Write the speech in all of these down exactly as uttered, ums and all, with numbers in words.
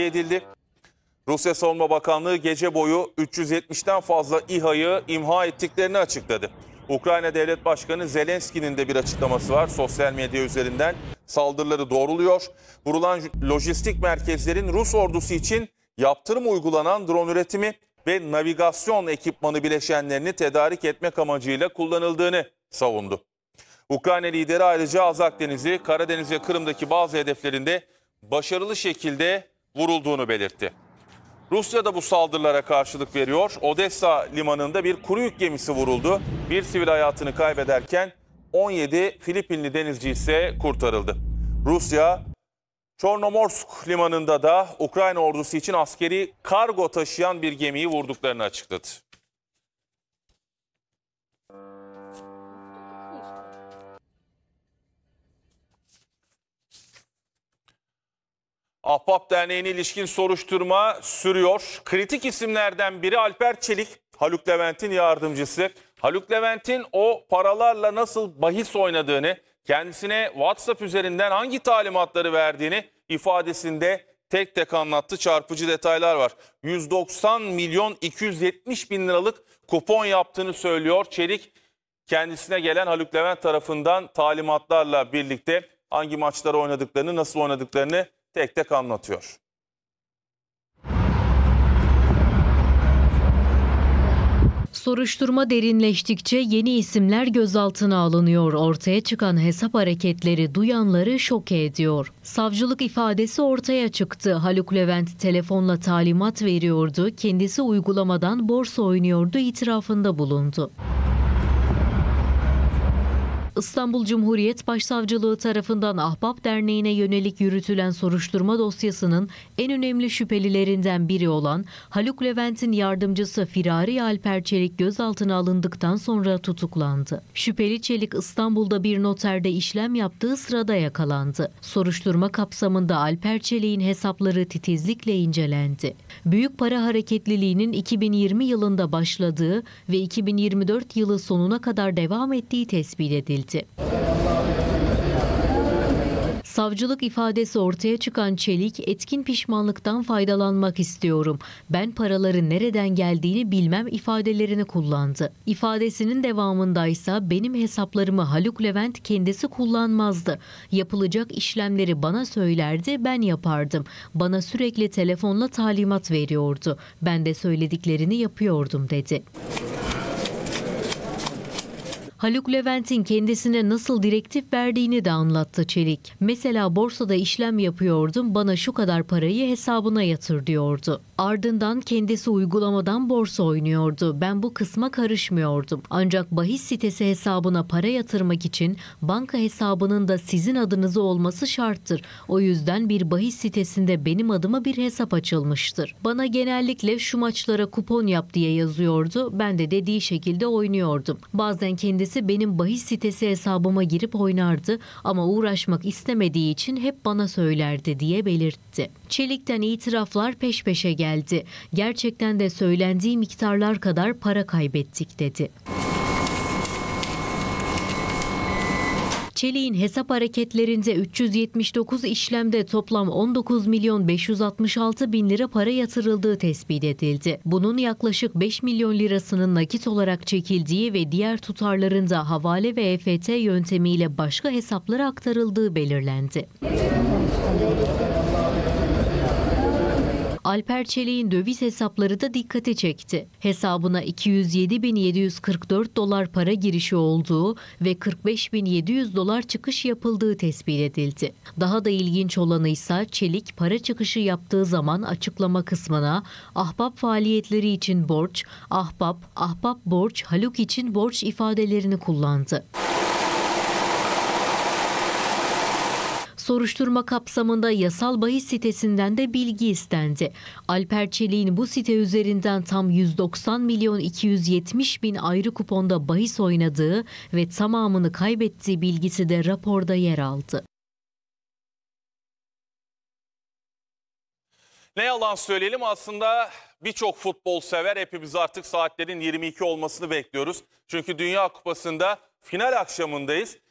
tahliye edildi. Rusya Savunma Bakanlığı gece boyu üç yüz yetmişten fazla İHA'yı imha ettiklerini açıkladı. Ukrayna Devlet Başkanı Zelenski'nin de bir açıklaması var. Sosyal medya üzerinden saldırıları doğruluyor. Vurulan lojistik merkezlerin Rus ordusu için yaptırım uygulanan drone üretimi ve navigasyon ekipmanı bileşenlerini tedarik etmek amacıyla kullanıldığını savundu. Ukrayna lideri ayrıca Azak Denizi, Karadeniz ve Kırım'daki bazı hedeflerinde başarılı şekilde vurulduğunu belirtti. Rusya da bu saldırılara karşılık veriyor. Odessa limanında bir kuru yük gemisi vuruldu. Bir sivil hayatını kaybederken on yedi Filipinli denizci ise kurtarıldı. Rusya, Çornomorsk limanında da Ukrayna ordusu için askeri kargo taşıyan bir gemiyi vurduklarını açıkladı. Ahbap Derneği'ne ilişkin soruşturma sürüyor. Kritik isimlerden biri Alper Çelik, Haluk Levent'in yardımcısı. Haluk Levent'in o paralarla nasıl bahis oynadığını, kendisine WhatsApp üzerinden hangi talimatları verdiğini ifadesinde tek tek anlattı. Çarpıcı detaylar var. yüz doksan milyon iki yüz yetmiş bin liralık kupon yaptığını söylüyor. Çelik kendisine gelen Haluk Levent tarafından talimatlarla birlikte hangi maçları oynadıklarını, nasıl oynadıklarını tek tek anlatıyor. Soruşturma derinleştikçe yeni isimler gözaltına alınıyor. Ortaya çıkan hesap hareketleri duyanları şoke ediyor. Savcılık ifadesi ortaya çıktı. Haluk Levent telefonla talimat veriyordu. Kendisi uygulamadan borsa oynuyordu itirafında bulundu. İstanbul Cumhuriyet Başsavcılığı tarafından Ahbap Derneği'ne yönelik yürütülen soruşturma dosyasının en önemli şüphelilerinden biri olan Haluk Levent'in yardımcısı Firari Alper Çelik gözaltına alındıktan sonra tutuklandı. Şüpheli Çelik İstanbul'da bir noterde işlem yaptığı sırada yakalandı. Soruşturma kapsamında Alper Çelik'in hesapları titizlikle incelendi. Büyük para hareketliliğinin iki bin yirmi yılında başladığı ve iki bin yirmi dört yılı sonuna kadar devam ettiği tespit edildi. Savcılık ifadesi ortaya çıkan Çelik, etkin pişmanlıktan faydalanmak istiyorum. Ben paraların nereden geldiğini bilmem ifadelerini kullandı. İfadesinin devamındaysa benim hesaplarımı Haluk Levent kendisi kullanmazdı. Yapılacak işlemleri bana söylerdi, ben yapardım. Bana sürekli telefonla talimat veriyordu. Ben de söylediklerini yapıyordum dedi. Haluk Levent'in kendisine nasıl direktif verdiğini de anlattı Çelik. Mesela borsada işlem yapıyordum, bana şu kadar parayı hesabına yatır diyordu. Ardından kendisi uygulamadan borsa oynuyordu. Ben bu kısma karışmıyordum. Ancak bahis sitesi hesabına para yatırmak için banka hesabının da sizin adınıza olması şarttır. O yüzden bir bahis sitesinde benim adıma bir hesap açılmıştır. Bana genellikle şu maçlara kupon yap diye yazıyordu. Ben de dediği şekilde oynuyordum. Bazen kendisi benim bahis sitesi hesabıma girip oynardı ama uğraşmak istemediği için hep bana söylerdi diye belirtti. Çelik'ten itiraflar peş peşe geldi. Gerçekten de söylendiği miktarlar kadar para kaybettik dedi. Çelik'in hesap hareketlerinde üç yüz yetmiş dokuz işlemde toplam on dokuz milyon beş yüz altmış altı bin lira para yatırıldığı tespit edildi. Bunun yaklaşık beş milyon lirasının nakit olarak çekildiği ve diğer tutarlarında havale ve E F T yöntemiyle başka hesaplara aktarıldığı belirlendi. Alper Çelik'in döviz hesapları da dikkati çekti. Hesabına iki yüz yedi bin yedi yüz kırk dört dolar para girişi olduğu ve kırk beş bin yedi yüz dolar çıkış yapıldığı tespit edildi. Daha da ilginç olanı ise Çelik para çıkışı yaptığı zaman açıklama kısmına ahbap faaliyetleri için borç, ahbap, ahbap borç, Haluk için borç ifadelerini kullandı. Soruşturma kapsamında yasal bahis sitesinden de bilgi istendi. Alper Çelik'in bu site üzerinden tam yüz doksan milyon iki yüz yetmiş bin ayrı kuponda bahis oynadığı ve tamamını kaybettiği bilgisi de raporda yer aldı. Ne yalan söyleyelim, aslında birçok futbol sever, hepimiz artık saatlerin yirmi iki olmasını bekliyoruz. Çünkü Dünya Kupası'nda final akşamındayız.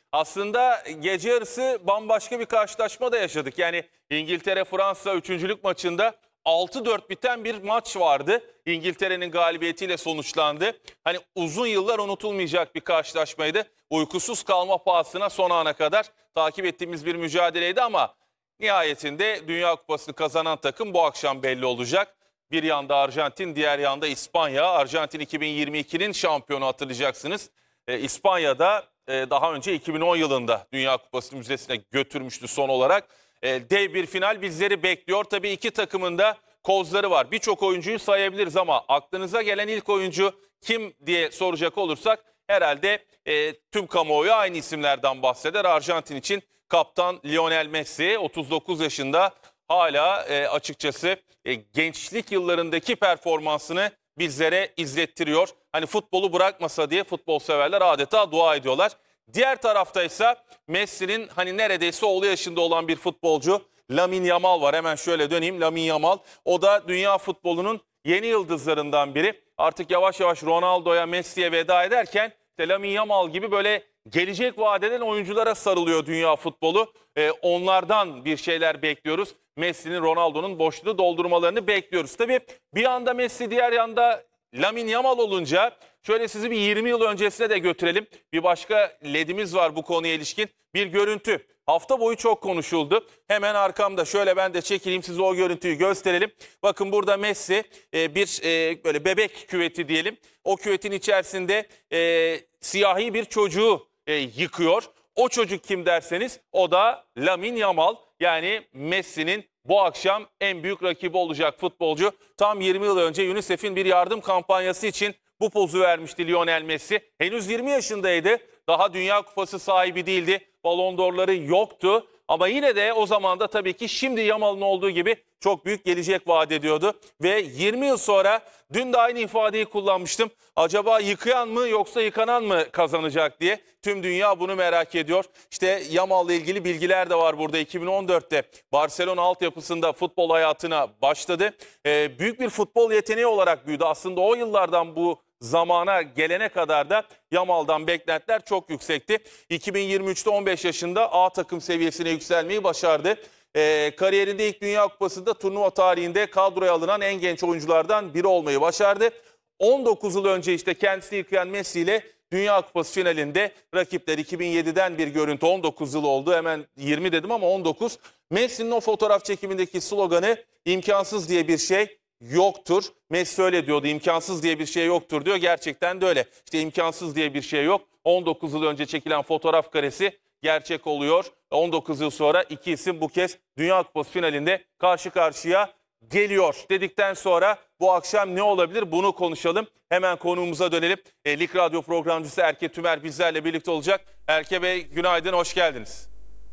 Aslında gece yarısı bambaşka bir karşılaşma da yaşadık. Yani İngiltere-Fransa üçüncülük maçında altı dört biten bir maç vardı. İngiltere'nin galibiyetiyle sonuçlandı. Hani uzun yıllar unutulmayacak bir karşılaşmaydı. Uykusuz kalma pahasına son ana kadar takip ettiğimiz bir mücadeleydi ama nihayetinde Dünya Kupası'nı kazanan takım bu akşam belli olacak. Bir yanda Arjantin, diğer yanda İspanya. Arjantin iki bin yirmi ikinin şampiyonu, hatırlayacaksınız. Ee, İspanya'da e, daha önce iki bin on yılında Dünya Kupası müzesine götürmüştü son olarak. E, dev bir final bizleri bekliyor. Tabii iki takımın da kozları var. Birçok oyuncuyu sayabiliriz ama aklınıza gelen ilk oyuncu kim diye soracak olursak herhalde e, tüm kamuoyu aynı isimlerden bahseder. Arjantin için kaptan Lionel Messi otuz dokuz yaşında, hala e, açıkçası e, gençlik yıllarındaki performansını bizlere izlettiriyor. Hani futbolu bırakmasa diye futbol severler adeta dua ediyorlar. Diğer tarafta ise Messi'nin hani neredeyse oğlu yaşında olan bir futbolcu Lamine Yamal var. Hemen şöyle döneyim, Lamine Yamal. O da dünya futbolunun yeni yıldızlarından biri. Artık yavaş yavaş Ronaldo'ya, Messi'ye veda ederken işte Lamine Yamal gibi böyle gelecek vaat eden oyunculara sarılıyor dünya futbolu. Ee, onlardan bir şeyler bekliyoruz. Messi'nin, Ronaldo'nun boşluğu doldurmalarını bekliyoruz. Tabii bir yanda Messi, diğer yanda Lamine Yamal olunca şöyle sizi bir yirmi yıl öncesine de götürelim. Bir başka ledimiz var bu konuya ilişkin. Bir görüntü. Hafta boyu çok konuşuldu. Hemen arkamda şöyle ben de çekileyim, size o görüntüyü gösterelim. Bakın burada Messi e, bir e, böyle bebek küveti diyelim. O küvetin içerisinde e, siyahi bir çocuğu e, yıkıyor. O çocuk kim derseniz o da Lamine Yamal. Yani Messi'nin bu akşam en büyük rakibi olacak futbolcu. Tam yirmi yıl önce UNICEF'in bir yardım kampanyası için bu pozu vermişti Lionel Messi. Henüz yirmi yaşındaydı. Daha Dünya Kupası sahibi değildi. Ballon d'Or'ları yoktu. Ama yine de o zaman da tabii ki şimdi Yamal'ın olduğu gibi çok büyük gelecek vaat ediyordu. Ve yirmi yıl sonra dün de aynı ifadeyi kullanmıştım. Acaba yıkayan mı yoksa yıkanan mı kazanacak diye. Tüm dünya bunu merak ediyor. İşte Yamal'la ilgili bilgiler de var burada. iki bin on dörtte Barcelona altyapısında futbol hayatına başladı. Ee, büyük bir futbol yeteneği olarak büyüdü. Aslında o yıllardan bu zamana gelene kadar da Yamal'dan beklentiler çok yüksekti. iki bin yirmi üçte on beş yaşında A takım seviyesine yükselmeyi başardı. Ee, kariyerinde ilk Dünya Kupası'nda turnuva tarihinde kadroya alınan en genç oyunculardan biri olmayı başardı. on dokuz yıl önce işte kendisini yıkayan Messi ile Dünya Kupası finalinde rakipler, iki bin yediden bir görüntü, on dokuz yıl oldu, hemen yirmi dedim ama on dokuz. Messi'nin o fotoğraf çekimindeki sloganı imkansız diye bir şey yoktur. Messi öyle diyordu, imkansız diye bir şey yoktur diyor. Gerçekten de öyle. İşte imkansız diye bir şey yok. on dokuz yıl önce çekilen fotoğraf karesi gerçek oluyor. on dokuz yıl sonra iki isim bu kez Dünya Kupası finalinde karşı karşıya geliyor dedikten sonra bu akşam ne olabilir bunu konuşalım. Hemen konuğumuza dönelim. E, Lig Radyo programcısı Erke Tümer bizlerle birlikte olacak. Erke Bey, günaydın, hoş geldiniz.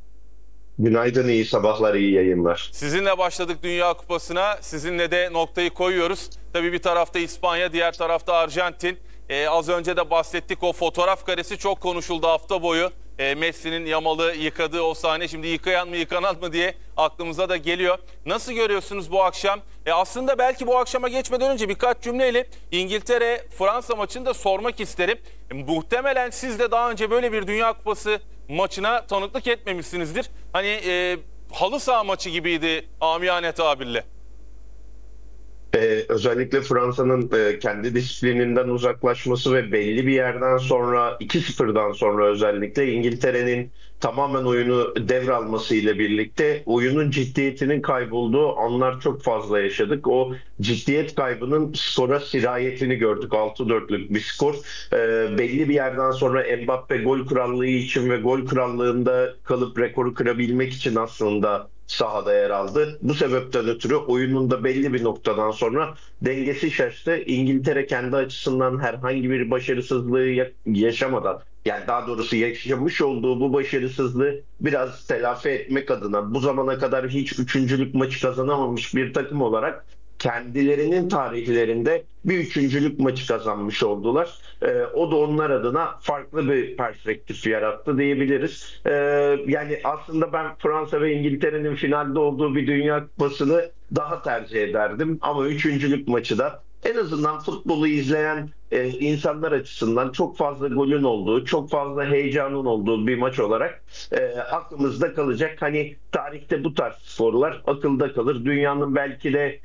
Günaydın, iyi sabahlar, iyi yayınlar. Sizinle başladık Dünya Kupası'na. Sizinle de noktayı koyuyoruz. Tabii bir tarafta İspanya, diğer tarafta Arjantin. Ee, az önce de bahsettik, o fotoğraf karesi çok konuşuldu hafta boyu. Ee, Messi'nin Yamal'ı yıkadığı o sahne, şimdi yıkayan mı yıkanan mı diye aklımıza da geliyor. Nasıl görüyorsunuz bu akşam? E aslında belki bu akşama geçmeden önce birkaç cümleyle İngiltere-Fransa maçını da sormak isterim. E, muhtemelen siz de daha önce böyle bir Dünya Kupası maçına tanıklık etmemişsinizdir. Hani e, halı saha maçı gibiydi amiyane tabirle. Ee, özellikle Fransa'nın e, kendi disiplininden uzaklaşması ve belli bir yerden sonra iki sıfırdan sonra özellikle İngiltere'nin tamamen oyunu devralması ile birlikte oyunun ciddiyetinin kaybolduğu anlar çok fazla yaşadık. O ciddiyet kaybının skora sirayetini gördük. altı dörtlük bir skor. Ee, belli bir yerden sonra Mbappe gol krallığı için ve gol krallığında kalıp rekoru kırabilmek için aslında sahada yer aldı. Bu sebepten ötürü oyunun da belli bir noktadan sonra dengesi şaştı. İngiltere kendi açısından herhangi bir başarısızlığı yaşamadan, yani daha doğrusu yaşamış olduğu bu başarısızlığı biraz telafi etmek adına bu zamana kadar hiç üçüncülük maçı kazanamamış bir takım olarak kendilerinin tarihlerinde bir üçüncülük maçı kazanmış oldular. Ee, o da onlar adına farklı bir perspektif yarattı diyebiliriz. Ee, yani aslında ben Fransa ve İngiltere'nin finalde olduğu bir Dünya Kupası'nı daha tercih ederdim. Ama üçüncülük maçı da en azından futbolu izleyen e, insanlar açısından çok fazla golün olduğu, çok fazla heyecanın olduğu bir maç olarak e, aklımızda kalacak. Hani tarihte bu tarz sporlar akılda kalır. Dünyanın belki de